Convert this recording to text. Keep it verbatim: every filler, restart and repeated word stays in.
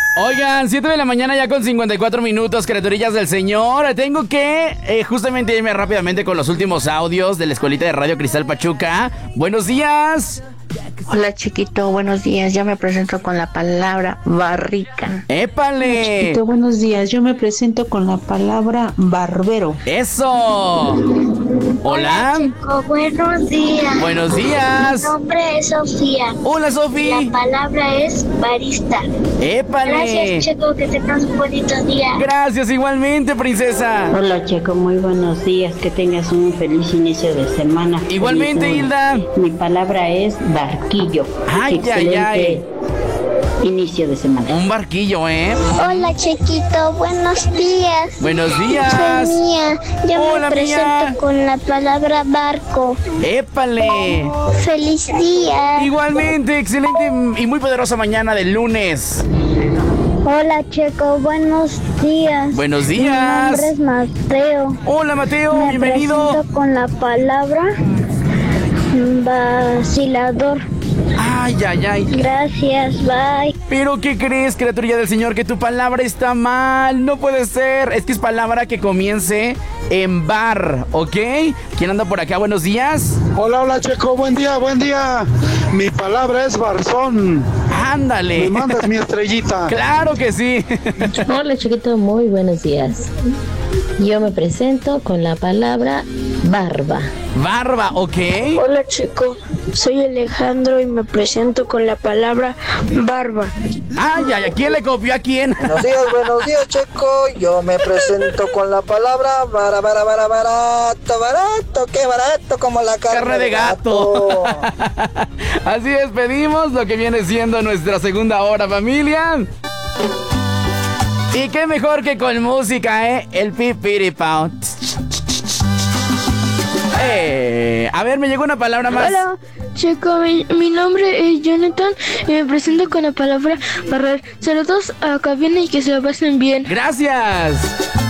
Oigan, siete de la mañana ya con cincuenta y cuatro minutos, criaturillas del Señor. Tengo que eh, justamente irme rápidamente con los últimos audios de la Escuelita de Radio Cristal Pachuca. Buenos días. Hola chiquito, buenos días. Yo me presento con la palabra barrica. ¡Épale! Hola chiquito, buenos días. Yo me presento con la palabra barbero. ¡Eso! Hola. Hola chico, buenos días. Buenos días. Mi nombre es Sofía. Hola, Sofi. La palabra es barista. ¡Épale! Gracias chico, que tengas un bonito día. Gracias igualmente, princesa. Hola Checo, muy buenos días, que tengas un feliz inicio de semana. Igualmente, Feliz Hilda. Mi palabra es barquillo. Ay, Excelente ay, ay. inicio de semana. Un barquillo, ¿eh? Hola chiquito, buenos días. Buenos días. Soy Mía. Yo Hola, me presento Mía. con la palabra barco. ¡Épale! Feliz día. Igualmente, excelente y muy poderosa mañana del lunes. Hola Checo, buenos días. Buenos Mi días. nombre es Mateo. Hola, Mateo, Me bienvenido. presento con la palabra vacilador. Ay, ay, ay. Gracias, bye. Pero ¿qué crees, criaturilla del Señor? Que tu palabra está mal. No puede ser. Es que es palabra que comience en bar, ¿ok? ¿Quién anda por acá? Buenos días. Hola, hola Checo, buen día, buen día. Mi palabra es barzón. Ándale. Me mandas mi estrellita. Claro que sí. Hola chiquito, muy buenos días. Yo me presento con la palabra barba. Barba, ¿ok? Hola chico, soy Alejandro y me presento con la palabra barba. Ay, ay, ¿a quién le copió a quién? Buenos días, buenos días Checo, yo me presento con la palabra bara, bara, bara, barato, barato, qué barato como la carne, Carne de gato. Así despedimos lo que viene siendo nuestra segunda hora, familia. Y qué mejor que con música, ¿eh? El pipiripao. Eh, a ver, me llegó una palabra más. Hola chico, mi, mi nombre es Jonathan y me presento con la palabra barrer. Saludos a cabina y que se la pasen bien. Gracias.